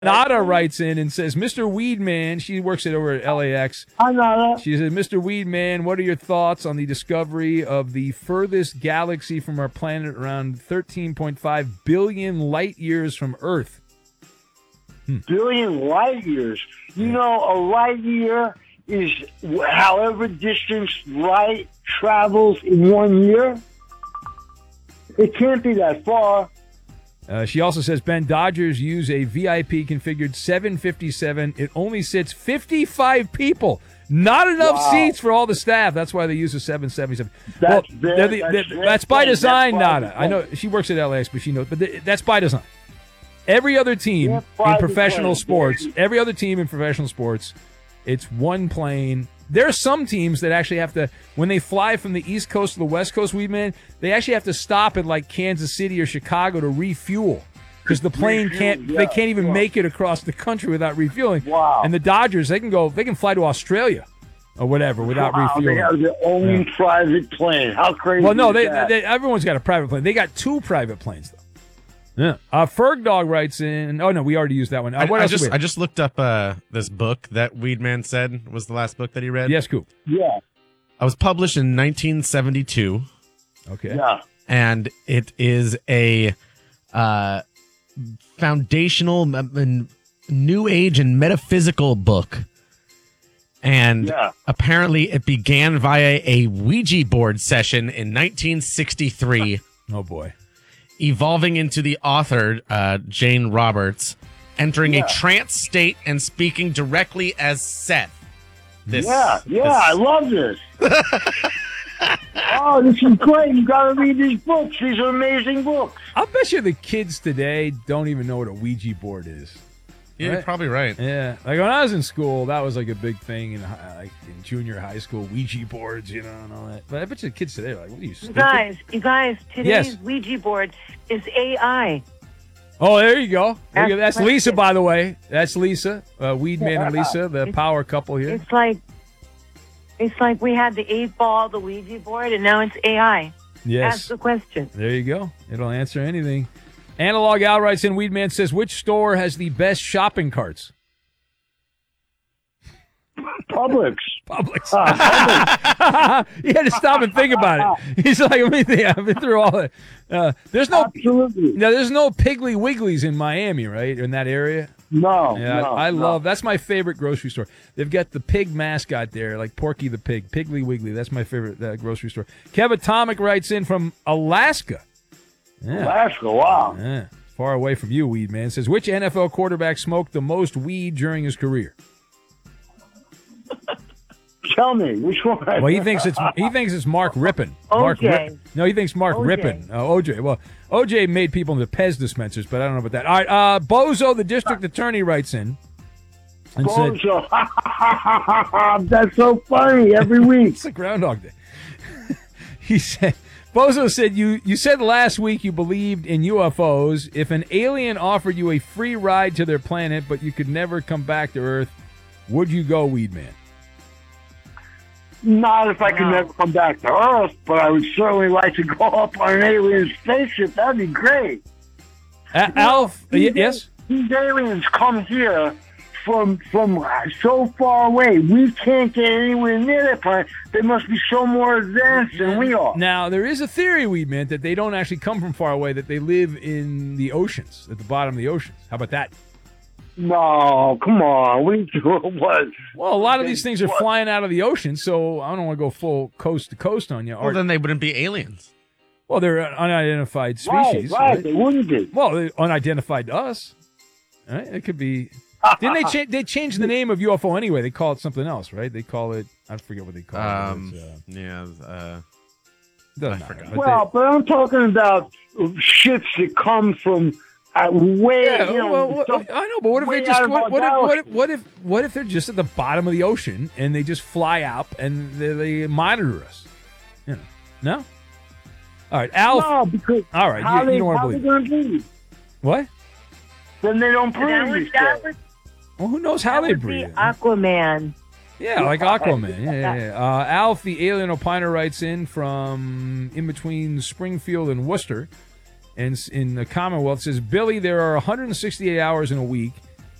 Nada writes in and says, Mr. Weedman, she works over at LAX. Hi, Nada. She says, Mr. Weedman, what are your thoughts on the discovery of the furthest galaxy from our planet around 13.5 billion light years from Earth? Billion light years. You know, a light year is however distance light travels in 1 year. It can't be that far. She also says, Ben, Dodgers use a VIP configured 757. It only sits 55 people. Not enough seats for all the staff. That's why they use a 777. That's by design, Nada. I know she works at LAX, but she knows. But that's by design. Every other team in professional sports, it's one plane. There are some teams that actually have to, when they fly from the East Coast to the West Coast, they actually have to stop at like Kansas City or Chicago to refuel because the plane they can't even make it across the country without refueling. Wow. And the Dodgers, they can fly to Australia or whatever without refueling. They have their own private plane. How crazy Well, no, is that? everyone's got a private plane. They got 2 private planes, though. Yeah. Ferg Dog writes in. Oh no, we already used that one. I just looked up this book that Weedman said was the last book that he read. Yes, Coop. Yeah. I was published in 1972. Okay. Yeah. And it is a foundational, new age and metaphysical book. And apparently, it began via a Ouija board session in 1963. Oh boy. Evolving into the author, Jane Roberts, entering a trance state and speaking directly as Seth. I love this. Oh, this is great. You got to read these books. These are amazing books. I'll bet you the kids today don't even know what a Ouija board is. Yeah, right? You're probably right. Yeah. Like when I was in school, that was like a big thing in junior high school, Ouija boards, and all that. But I bet you the kids today are like, what are you, stupid? You guys, today's Ouija board is AI. Oh, there you go. That's Lisa, by the way. That's Lisa, Weedman and Lisa, the power couple here. It's like we had the 8-ball, the Ouija board, and now it's AI. Yes. Ask the question. There you go. It'll answer anything. Analog Al writes in, Weedman says, which store has the best shopping carts? Publix. He had to stop and think about it. He's like, let me think. I've been through all that. There's no Piggly Wigglies in Miami, right? In that area? No. I love, that's my favorite grocery store. They've got the pig mascot there, like Porky the Pig, Piggly Wiggly. That's my favorite grocery store. Kev Atomic writes in from Alaska. Yeah. Alaska, wow. Yeah. Far away from you, Weed Man. Says, which NFL quarterback smoked the most weed during his career? Tell me, which one? Well, he thinks it's Mark Rippon. OJ. No, he thinks Mark Rippon. OJ. Well, OJ made people into Pez dispensers, but I don't know about that. All right, Bozo, the district attorney, writes in. And Bozo. That's so funny every week. It's a Groundhog Day. He said, Bozo said, you said last week you believed in UFOs. If an alien offered you a free ride to their planet, but you could never come back to Earth, would you go, Weed Man? Not if I could never come back to Earth, but I would certainly like to go up on an alien spaceship. That'd be great. Alf, yes? These aliens come here from so far away. We can't get anywhere near their planet. They must be so more advanced than we are. Now, there is a theory, Weed Man, that they don't actually come from far away, that they live in the oceans, at the bottom of the oceans. How about that? No, come on. What? Well, a lot of these things are flying out of the ocean, so I don't want to go full coast to coast on you. Well, then they wouldn't be aliens. Well, they're unidentified species. Right. They wouldn't be. Well, they're unidentified to us. Right? It could be. Didn't they change? They changed the name of UFO anyway. They call it something else, right? They call it. I forget what they call it. I forgot. But I'm talking about ships that come from. Way, I know, but what if they just what if they're just at the bottom of the ocean and they just fly up and they monitor us? No. All right, Alf. No, because all right, you don't want to believe. What? Then they don't breathe. Well, who knows how they breathe? Aquaman. Yeah, like Aquaman. Yeah. Alf, the alien opiner, writes in from in between Springfield and Worcester. And in the Commonwealth, says, Billy, there are 168 hours in a week.